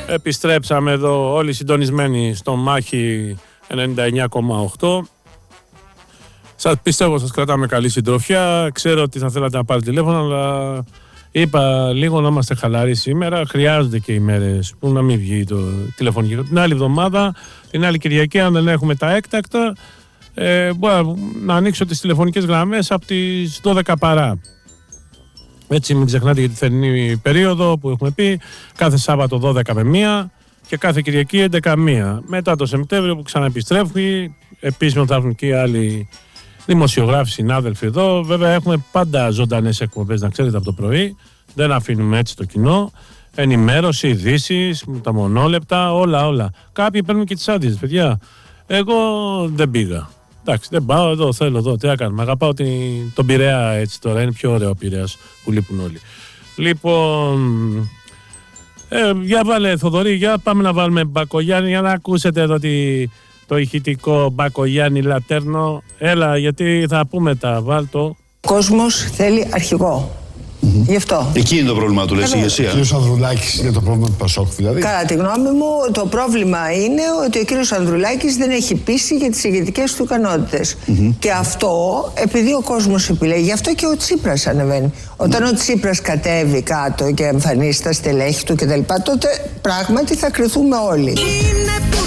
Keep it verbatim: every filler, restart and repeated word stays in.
Επιστρέψαμε εδώ όλοι συντονισμένοι στο Μάχη ενενήντα εννιά κόμμα οκτώ. Σας πιστεύω σας κρατάμε καλή συντροφιά. Ξέρω ότι θα θέλατε να πάρετε τηλέφωνο, αλλά είπα λίγο να είμαστε χαλαροί σήμερα. Χρειάζονται και οι μέρες που να μην βγει το τηλεφωνικό. Την άλλη εβδομάδα, την άλλη Κυριακή, αν δεν έχουμε τα έκτακτα, ε, μπορώ να ανοίξω τις τηλεφωνικές γραμμές από τις δώδεκα παρά. Έτσι μην ξεχνάτε για τη θερινή περίοδο που έχουμε πει, κάθε Σάββατο δώδεκα με μία και κάθε Κυριακή έντεκα με μία. Μετά το Σεπτέμβριο που ξαναεπιστρέφει, επίσημα θα έρθουν και οι άλλοι δημοσιογράφοι, συνάδελφοι εδώ. Βέβαια έχουμε πάντα ζωντανές εκπομπές, να ξέρετε, από το πρωί. Δεν αφήνουμε έτσι το κοινό. Ενημέρωση, ειδήσεις, τα μονόλεπτα, όλα όλα. Κάποιοι παίρνουν και τις άδειες, παιδιά. Εγώ δεν πήγα. Εντάξει, δεν πάω εδώ, θέλω εδώ, τι να κάνουμε. Αγαπάω την, τον Πειραιά έτσι τώρα, είναι πιο ωραίο ο Πειραιάς που λείπουν όλοι. Λοιπόν, ε, για βάλε Θοδωρή, για πάμε να βάλουμε Μπακογιάννη, για να ακούσετε εδώ τη, το ηχητικό Μπακογιάννη Λατέρνο. Έλα, γιατί θα πούμε τα, βάλτο. Ο κόσμος θέλει αρχηγό. Mm-hmm. Γι' αυτό. Εκεί είναι το πρόβλημα του, λες, η ηγεσία. Ο κύριος Ανδρουλάκης είναι το πρόβλημα του Πασόκ, δηλαδή. Κατά τη γνώμη μου, το πρόβλημα είναι ότι ο κύριος Ανδρουλάκης δεν έχει πείσει για τις ηγετικές του ικανότητες. Mm-hmm. Και αυτό επειδή ο κόσμος επιλέγει. Γι' αυτό και ο Τσίπρας ανεβαίνει. Όταν mm-hmm. ο Τσίπρας κατέβει κάτω και εμφανίσει τα στελέχη του κτλ., τότε πράγματι θα κρυθούμε όλοι.